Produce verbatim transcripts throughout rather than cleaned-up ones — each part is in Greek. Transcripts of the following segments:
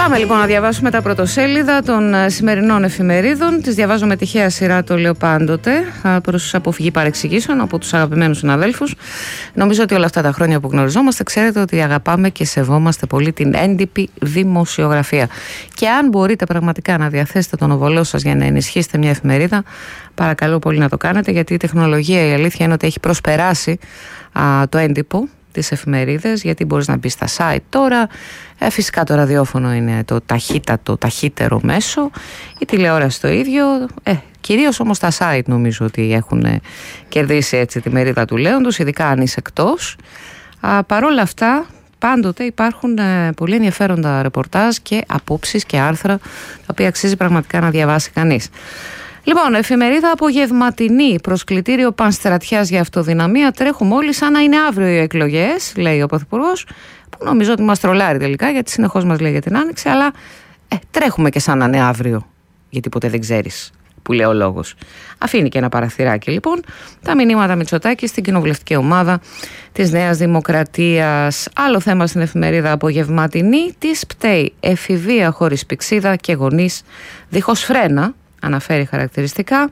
Πάμε λοιπόν να διαβάσουμε τα πρωτοσέλιδα των σημερινών εφημερίδων. Τις διαβάζω με τυχαία σειρά, το λέω πάντοτε, προς αποφυγή παρεξηγήσεων από τους αγαπημένους συναδέλφους. Νομίζω ότι όλα αυτά τα χρόνια που γνωριζόμαστε, ξέρετε ότι αγαπάμε και σεβόμαστε πολύ την έντυπη δημοσιογραφία. Και αν μπορείτε πραγματικά να διαθέσετε τον οβολό σας για να ενισχύσετε μια εφημερίδα, παρακαλώ πολύ να το κάνετε, γιατί η τεχνολογία, η αλήθεια είναι ότι έχει προσπεράσει α, το έντυπο, τις εφημερίδες, γιατί μπορείς να μπει στα site τώρα. Ε, φυσικά το ραδιόφωνο είναι το ταχύτατο, ταχύτερο μέσο, η τηλεόραση το ίδιο, ε, κυρίως όμως τα site νομίζω ότι έχουν ε, κερδίσει έτσι τη μερίδα του λέοντος, ειδικά αν είσαι εκτός. Α, παρόλα αυτά πάντοτε υπάρχουν ε, πολύ ενδιαφέροντα ρεπορτάζ και απόψεις και άρθρα τα οποία αξίζει πραγματικά να διαβάσει κανείς. Λοιπόν, εφημερίδα απογευματινή, προσκλητήριο πανστρατιάς για αυτοδυναμία. Τρέχουμε όλοι σαν να είναι αύριο οι εκλογές, λέει ο Πρωθυπουργός, που νομίζω ότι μας τρολάρει τελικά, γιατί συνεχώς μας λέει για την Άνοιξη, αλλά ε, τρέχουμε και σαν να είναι αύριο, γιατί ποτέ δεν ξέρεις, που λέει ο λόγος. Αφήνει και ένα παραθυράκι λοιπόν. Τα μηνύματα Μητσοτάκη στην κοινοβουλευτική ομάδα της Νέας Δημοκρατίας. Άλλο θέμα στην εφημερίδα απογευματινή, της πταίει εφηβεία χωρίς πηξίδα και γονείς δίχως φρένα. Αναφέρει χαρακτηριστικά.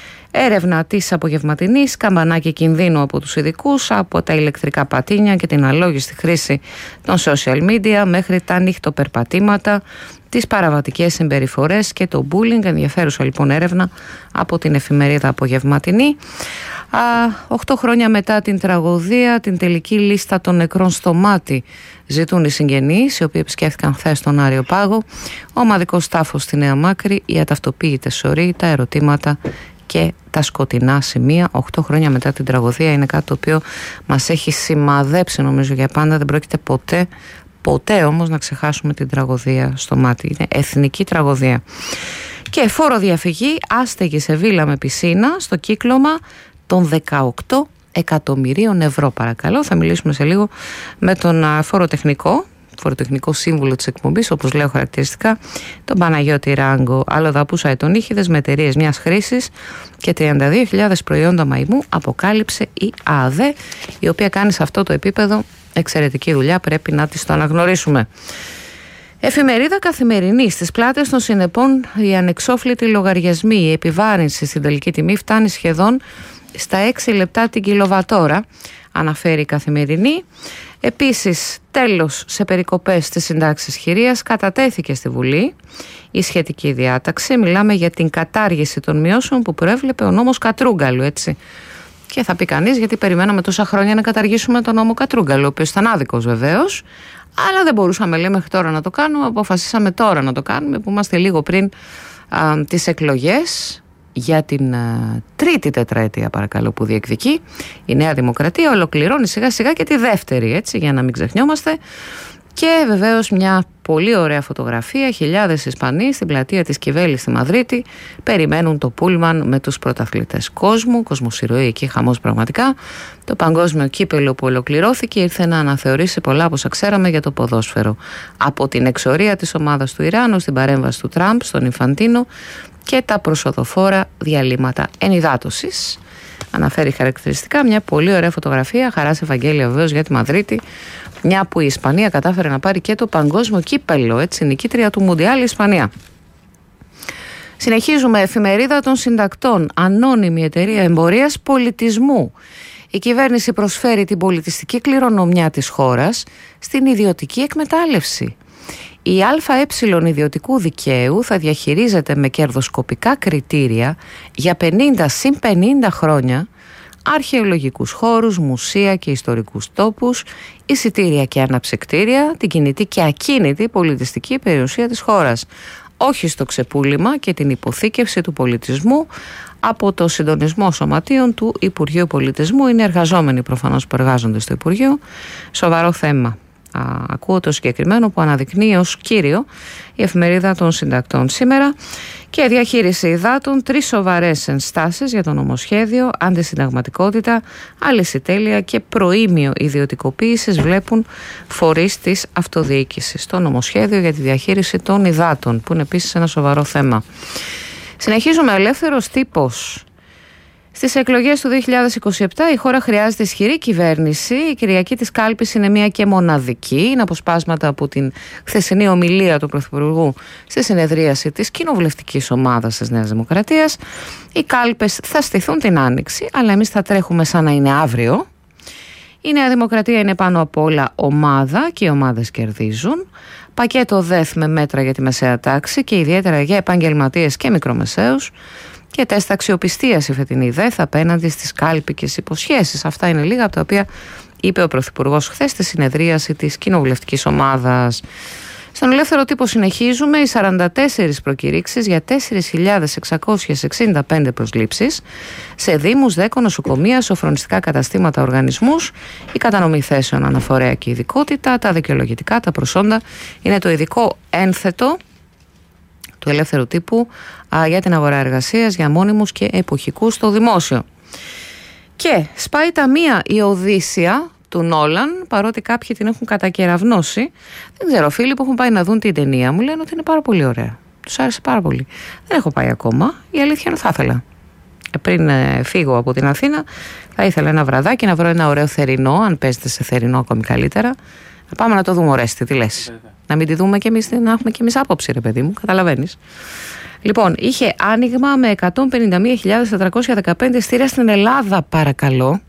Έρευνα της απογευματινής, καμπανάκι κινδύνου από τους ειδικούς, από τα ηλεκτρικά πατίνια και την αλόγιστη χρήση των social media μέχρι τα νύχτοπερπατήματα, τις παραβατικές συμπεριφορές και το bullying. Ενδιαφέρουσα λοιπόν έρευνα από την εφημερίδα απογευματινή. Α, οχτώ χρόνια μετά την τραγωδία, την τελική λίστα των νεκρών στο Μάτι ζητούν οι συγγενείς, οι οποίοι επισκέφθηκαν χθες τον Άριο Πάγο. Ο ομαδικός τάφος στη Νέα Μάκρη, οι αταυτοποιητές σωροί, τα ερωτήματα και τα σκοτεινά σημεία. Οχτώ χρόνια μετά την τραγωδία είναι κάτι το οποίο μας έχει σημαδέψει νομίζω για πάντα. Δεν πρόκειται ποτέ, ποτέ όμως να ξεχάσουμε την τραγωδία στο Μάτι. Είναι εθνική τραγωδία. Και φόρο διαφυγή, άστεγη σε βίλα με πισίνα στο κύκλωμα των δεκαοκτώ εκατομμυρίων ευρώ, παρακαλώ. Θα μιλήσουμε σε λίγο με τον φοροτεχνικό, φοροτεχνικό σύμβουλο της εκπομπής, όπως λέω χαρακτηριστικά, τον Παναγιώτη Ράγκο. Αλλοδαπούσα ετονίχιδες με εταιρείες μιας χρήσης και τριάντα δύο χιλιάδες προϊόντα μαϊμού, αποκάλυψε η ΑΔΕ, η οποία κάνει σε αυτό το επίπεδο εξαιρετική δουλειά, πρέπει να της το αναγνωρίσουμε. Εφημερίδα καθημερινή. Στις πλάτες των συνεπών οι ανεξόφλητοι λογαριασμοί, η επιβάρυνση στην τελική τιμή φτάνει σχεδόν στα έξι λεπτά την κιλοβατόρα, αναφέρει η Καθημερινή. Επίσης, τέλος σε περικοπές στις συντάξεις χειρίας, κατατέθηκε στη Βουλή η σχετική διάταξη. Μιλάμε για την κατάργηση των μειώσεων που προέβλεπε ο νόμος Κατρούγκαλου, έτσι. Και θα πει κανείς, γιατί περιμέναμε τόσα χρόνια να καταργήσουμε τον νόμο Κατρούγκαλου, ο οποίος ήταν άδικος βεβαίως, αλλά δεν μπορούσαμε, λέει, μέχρι τώρα να το κάνουμε. Αποφασίσαμε τώρα να το κάνουμε, που είμαστε λίγο πριν α, τις εκλογές για την α, τρίτη τετραετία, παρακαλώ, που διεκδικεί η Νέα Δημοκρατία. Ολοκληρώνει σιγά σιγά και τη δεύτερη, έτσι, για να μην ξεχνιόμαστε. Και βεβαίως μια πολύ ωραία φωτογραφία, χιλιάδες Ισπανοί στην πλατεία της Κιβέλη στη Μαδρίτη περιμένουν το πούλμαν με τους πρωταθλητές κόσμου, κοσμοσυρωή εκεί, χαμός πραγματικά. Το παγκόσμιο κύπελο που ολοκληρώθηκε ήρθε να αναθεωρήσει πολλά από όσα ξέραμε για το ποδόσφαιρο. Από την εξορία της ομάδας του Ιράν ως την παρέμβαση του Τραμπ στον Ινφαντίνο και τα προσοδοφόρα διαλύματα ενυδάτωσης. Αναφέρει χαρακτηριστικά μια πολύ ωραία φωτογραφία, χαράς Ευαγγέλια βεβαίως για τη Μαδρίτη, μια που η Ισπανία κατάφερε να πάρει και το παγκόσμιο κύπελο, έτσι, νικήτρια του Μουντιάλ η Ισπανία. Συνεχίζουμε, εφημερίδα των συντακτών, ανώνυμη εταιρεία εμπορίας πολιτισμού. Η κυβέρνηση προσφέρει την πολιτιστική κληρονομιά της χώρας στην ιδιωτική εκμετάλλευση. Η ΑΕ ιδιωτικού δικαίου θα διαχειρίζεται με κερδοσκοπικά κριτήρια για πενήντα συν πενήντα χρόνια αρχαιολογικούς χώρους, μουσεία και ιστορικούς τόπους, εισιτήρια και αναψυκτήρια, την κινητή και ακίνητη πολιτιστική περιουσία της χώρας. Όχι στο ξεπούλημα και την υποθήκευση του πολιτισμού από το συντονισμό σωματείων του Υπουργείου Πολιτισμού. Είναι εργαζόμενοι προφανώς που εργάζονται στο Υπουργείο. Σοβαρό θέμα. Α, ακούω το συγκεκριμένο που αναδεικνύει ως κύριο η εφημερίδα των συντακτών σήμερα. Και διαχείριση υδάτων, τρεις σοβαρές ενστάσεις για το νομοσχέδιο, αντισυνταγματικότητα, αλυσιτέλεια και προήμιο ιδιωτικοποίησης βλέπουν φορείς της αυτοδιοίκησης. Το νομοσχέδιο για τη διαχείριση των υδάτων, που είναι επίσης ένα σοβαρό θέμα. Συνεχίζουμε, ελεύθερος τύπος. Στις εκλογές του δύο χιλιάδες είκοσι επτά η χώρα χρειάζεται ισχυρή κυβέρνηση. Η Κυριακή της κάλπης είναι μια και μοναδική. Είναι αποσπάσματα από την χθεσινή ομιλία του Πρωθυπουργού στη συνεδρίαση της κοινοβουλευτικής ομάδας της Νέας Δημοκρατίας. Οι κάλπες θα στηθούν την Άνοιξη, αλλά εμείς θα τρέχουμε σαν να είναι αύριο. Η Νέα Δημοκρατία είναι πάνω απ' όλα ομάδα και οι ομάδες κερδίζουν. Πακέτο ΔΕΘ με μέτρα για τη μεσαία τάξη και ιδιαίτερα για επαγγελματίες και μικρομεσαίους. Και τεστ αξιοπιστίας η φετινή ΔΕΘ απέναντι στις κάλπικες υποσχέσεις. Αυτά είναι λίγα από τα οποία είπε ο Πρωθυπουργός χθες στη συνεδρίαση της κοινοβουλευτικής ομάδας. Στον ελεύθερο τύπο συνεχίζουμε οι σαράντα τέσσερις προκηρύξεις για τέσσερις χιλιάδες εξακόσιες εξήντα πέντε προσλήψεις σε δήμους, δέκο, νοσοκομεία, σοφρονιστικά καταστήματα, οργανισμούς, η κατανομή θέσεων αναφορέα και ειδικότητα, τα δικαιολογητικά, τα προσόντα. Είναι το ειδικό ένθετο του ελεύθερου τύπου α, για την αγορά εργασίας, για μόνιμους και εποχικούς στο δημόσιο. Και σπάει τα μία η Οδύσσια του Νόλαν, παρότι κάποιοι την έχουν κατακεραυνώσει. Δεν ξέρω, φίλοι που έχουν πάει να δουν την ταινία μου λένε ότι είναι πάρα πολύ ωραία. Τους άρεσε πάρα πολύ. Δεν έχω πάει ακόμα. Η αλήθεια είναι θα ήθελα. Πριν ε, φύγω από την Αθήνα, θα ήθελα ένα βραδάκι να βρω ένα ωραίο θερινό, αν παίζετε σε θερινό ακόμη καλύτερα. Να πάμε να το δούμε, Ορέστη, τι λες? Να μην τη δούμε και εμείς, να έχουμε και εμείς άποψη, ρε παιδί μου, καταλαβαίνεις. Λοιπόν, είχε άνοιγμα με εκατόν πενήντα μία χιλιάδες τετρακόσια δεκαπέντε ειστήρια στην Ελλάδα, παρακαλώ.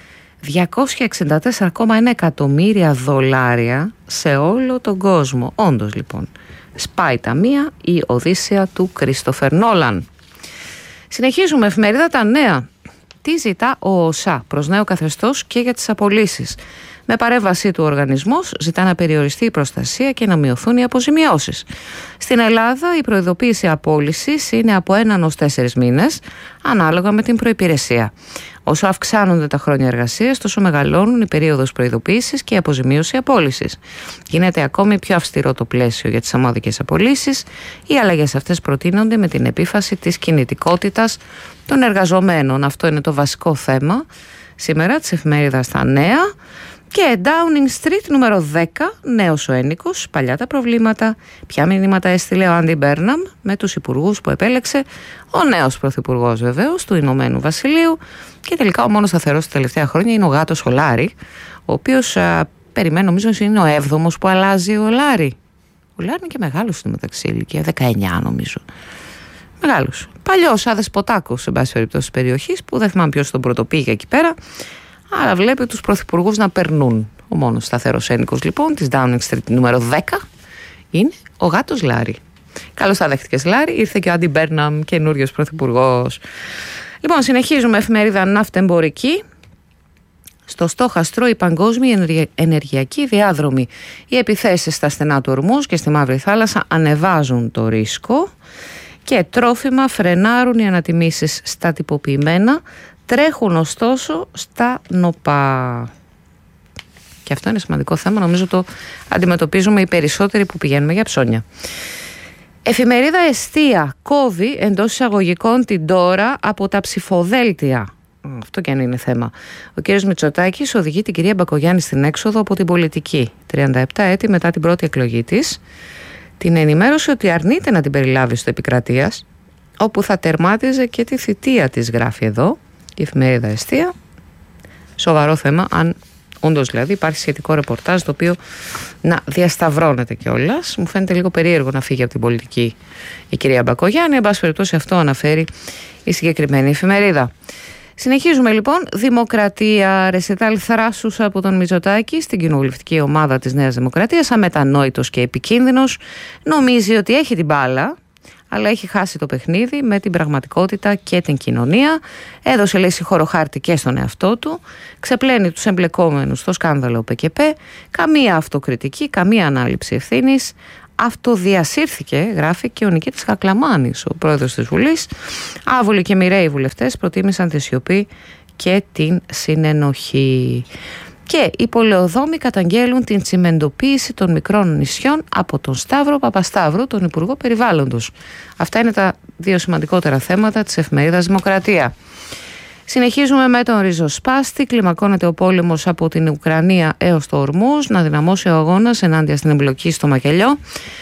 διακόσια εξήντα τέσσερα κόμμα ένα εκατομμύρια δολάρια σε όλο τον κόσμο. Όντως, λοιπόν, σπάει τα μία η Οδύσσια του Κρίστοφερ Νόλαν. Συνεχίζουμε, εφημερίδα Τα Νέα. Τι ζητά ο ΟΣΑ προς νέο καθεστώς και για τις απολύσεις? Με παρέμβασή του ο οργανισμός ζητά να περιοριστεί η προστασία και να μειωθούν οι αποζημιώσεις. Στην Ελλάδα η προειδοποίηση απόλυσης είναι από έναν ως τέσσερις μήνες, ανάλογα με την προϋπηρεσία. Όσο αυξάνονται τα χρόνια εργασίας, τόσο μεγαλώνουν η περίοδος προειδοποίησης και η αποζημίωση απόλυσης. Γίνεται ακόμη πιο αυστηρό το πλαίσιο για τις αμάδικες απολύσεις. Οι αλλαγές αυτές προτείνονται με την επίφαση της κινητικότητας των εργαζομένων. Αυτό είναι το βασικό θέμα σήμερα της εφημερίδας Τα Νέα. Και Downing Street νούμερο δέκα, νέος ο ένικος, παλιά τα προβλήματα. Ποια μηνύματα έστειλε ο Άντι Μπέρναμ με τους υπουργούς που επέλεξε ο νέος πρωθυπουργός βεβαίως του Ηνωμένου Βασιλείου. Και τελικά ο μόνος σταθερός τα τελευταία χρόνια είναι ο γάτος ο Λάρη, ο οποίος α, περιμένω νομίζω είναι ο έβδομος που αλλάζει ο Λάρη. Ο Λάρη είναι και μεγάλος στην μεταξύ ηλικία, δεκαεννιά νομίζω. Μεγάλος. Παλιός αδεσποτάκος σε πάση περιπτώσει της περιοχής, που δεν θυμάμαι ποιος τον πρωτοπήγε εκεί πέρα. Αλλά βλέπει τους πρωθυπουργούς να περνούν. Ο μόνος σταθερός ένικος λοιπόν της Downing Street νούμερο δέκα είναι ο γάτος Λάρη. Καλώς τα δέχτηκες, Λάρη. Ήρθε και ο Άντι Μπέρναμ, καινούριος πρωθυπουργός. Λοιπόν, συνεχίζουμε, εφημερίδα Ναυτεμπορική. Στο στόχαστρο η παγκόσμια ενεργειακή διάδρομη. Οι επιθέσεις στα στενά του Ορμούζ και στη Μαύρη Θάλασσα ανεβάζουν το ρίσκο. Και τρόφιμα φρενάρουν οι ανατιμήσεις στα τυποποιημένα. Τρέχουν ωστόσο στα νοπά. Και αυτό είναι σημαντικό θέμα. Νομίζω το αντιμετωπίζουμε οι περισσότεροι που πηγαίνουμε για ψώνια. Εφημερίδα Εστία κόβει εντός εισαγωγικών την τώρα από τα ψηφοδέλτια. Αυτό και αν είναι θέμα. Ο κύριος Μητσοτάκης οδηγεί την κυρία Μπακογιάννη στην έξοδο από την πολιτική. τριάντα επτά έτη μετά την πρώτη εκλογή της. Την ενημέρωσε ότι αρνείται να την περιλάβει στο Επικρατείας, όπου θα τερμάτιζε και τη θητεία της, γράφει εδώ η εφημερίδα Εστία. Σοβαρό θέμα, αν όντως δηλαδή υπάρχει σχετικό ρεπορτάζ το οποίο να διασταυρώνεται κιόλας. Μου φαίνεται λίγο περίεργο να φύγει από την πολιτική η κυρία Μπακογιάννη. Εν πάση περιπτώσει, αυτό αναφέρει η συγκεκριμένη εφημερίδα. Συνεχίζουμε λοιπόν. Δημοκρατία, ρεσιτάλ θράσους από τον Μητσοτάκη στην κοινοβουλευτική ομάδα της Νέας Δημοκρατίας. Αμετανόητος και επικίνδυνος. Νομίζει ότι έχει την μπάλα, αλλά έχει χάσει το παιχνίδι με την πραγματικότητα και την κοινωνία. Έδωσε λύση χωροχάρτη και στον εαυτό του. Ξεπλένει τους εμπλεκόμενους στο σκάνδαλο ΠΚΠ. Καμία αυτοκριτική, καμία ανάληψη ευθύνης. Αυτοδιασύρθηκε, γράφει, και ο Νικήτης Χακλαμάνης, ο πρόεδρος της Βουλής. Άβολοι και μοιραίοι βουλευτές προτίμησαν τη σιωπή και την συνενοχή. Και οι πολεοδόμοι καταγγέλουν την τσιμεντοποίηση των μικρών νησιών από τον Σταύρο Παπασταύρου, τον Υπουργό Περιβάλλοντος. Αυτά είναι τα δύο σημαντικότερα θέματα της εφημερίδας Δημοκρατία. Συνεχίζουμε με τον ριζοσπάστη. Κλιμακώνεται ο πόλεμος από την Ουκρανία έως το Ορμούζ, να δυναμώσει ο αγώνας ενάντια στην εμπλοκή στο μακελιό.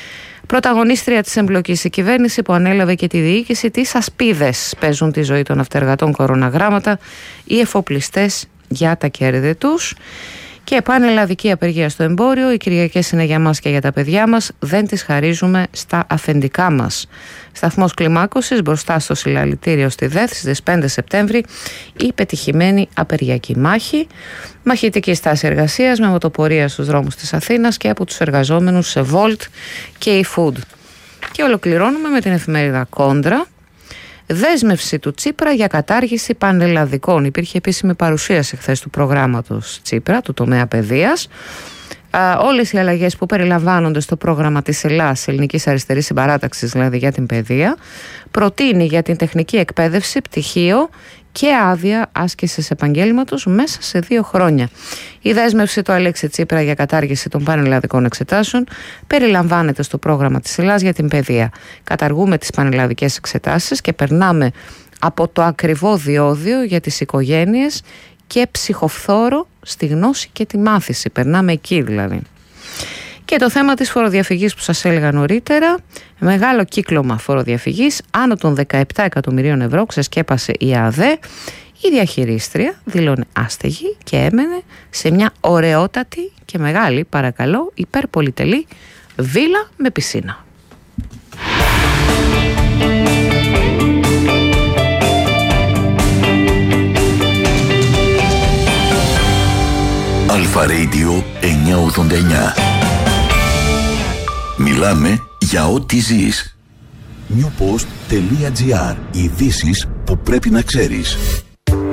Πρωταγωνίστρια της εμπλοκής η κυβέρνηση που ανέλαβε και τη διοίκηση της ασπίδες παίζουν τη ζωή των αυτεργατών κοροναγράμματα, οι εφοπλιστές για τα κέρδη τους. Και πανελλαδική απεργία στο εμπόριο. Οι Κυριακές είναι για μας και για τα παιδιά μας. Δεν τις χαρίζουμε στα αφεντικά μας. Σταθμός κλιμάκωσης μπροστά στο συλλαλητήριο στη ΔΕΘ στις πέντε Σεπτέμβρη. Η πετυχημένη απεργιακή μάχη. Μαχητική στάση εργασίας με μοτοπορία στους δρόμους της Αθήνας και από τους εργαζόμενους σε Volt και eFood. Και ολοκληρώνουμε με την εφημερίδα Κόντρα. Δέσμευση του Τσίπρα για κατάργηση πανελλαδικών. Υπήρχε επίσημη παρουσίαση χθες του προγράμματος Τσίπρα, του τομέα παιδείας. Α, όλες οι αλλαγές που περιλαμβάνονται στο πρόγραμμα της ΕΛΑΣ, Ελληνικής Αριστερής Συμπαράταξης, δηλαδή για την παιδεία, προτείνει για την τεχνική εκπαίδευση πτυχίο και άδεια άσκησης επαγγέλματος μέσα σε δύο χρόνια. Η δέσμευση του Αλέξη Τσίπρα για κατάργηση των πανελλαδικών εξετάσεων περιλαμβάνεται στο πρόγραμμα της ΕΛΑΣ για την παιδεία. Καταργούμε τις πανελλαδικές εξετάσεις και περνάμε από το ακριβό διόδιο για τις οικογένειες και ψυχοφθόρο στη γνώση και τη μάθηση. Περνάμε εκεί δηλαδή. Και το θέμα της φοροδιαφυγής που σας έλεγα νωρίτερα, μεγάλο κύκλωμα φοροδιαφυγής, άνω των δεκαεπτά εκατομμυρίων ευρώ ξεσκέπασε η ΑΔΕ. Η διαχειρίστρια δηλώνει άστεγη και έμενε σε μια ωραιότατη και μεγάλη, παρακαλώ, υπερπολιτελή βίλα με πισίνα. Αλφα Radio εννιακόσια ογδόντα εννιά. Μιλάμε για ό,τι ζεις. newpost.gr. Ειδήσεις που πρέπει να ξέρεις.